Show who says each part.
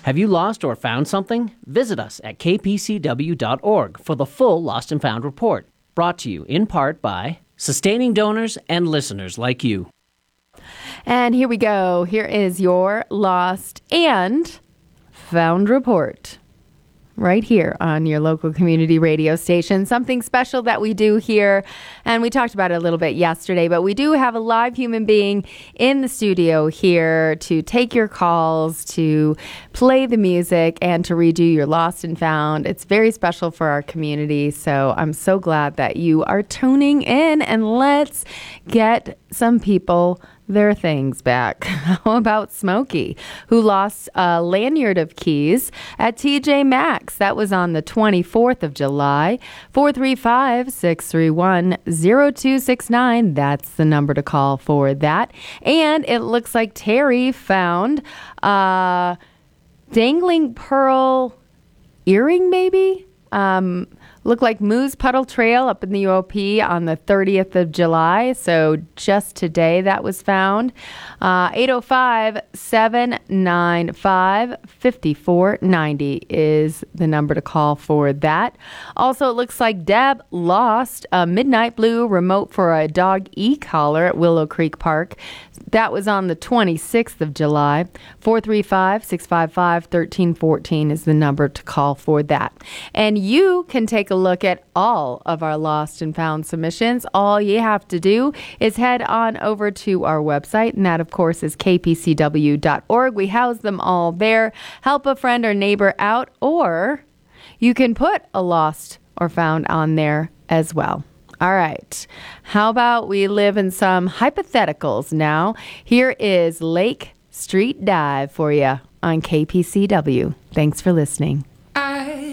Speaker 1: Have you lost or found something? Visit us at kpcw.org for the full Lost and Found report, brought to you in part by sustaining donors and listeners like you.
Speaker 2: And here we go. Here is your Lost and Found report. Right here on your local community radio station. Something special that we do here, and we talked about it a little bit yesterday, but we do have a live human being in the studio here to take your calls, to play the music, and to redo your Lost and Found. It's very special for our community, so I'm so glad that you are tuning in, and let's get some people their things back. How about Smokey, who lost a lanyard of keys at TJ Maxx? That was on the 24th of July. 435-631-0269. That's the number to call for that. And it looks like Terry found a dangling pearl earring, maybe? Looked like Moose Puddle Trail up in the UOP on the 30th of July. So just today that was found. 805-795-5490 is the number to call for that. Also, it looks like Deb lost a midnight blue remote for a dog e-collar at Willow Creek Park. That was on the 26th of July. 435-655-1314 is the number to call for that. And you can take a look at all of our Lost and Found submissions. All you have to do is head on over to our website, and that, of course, is kpcw.org. We house them all there. Help a friend or neighbor out, or you can put a Lost or Found on there as well. All right. How about we live in some hypotheticals now? Here is Lake Street Dive for you on KPCW. Thanks for listening.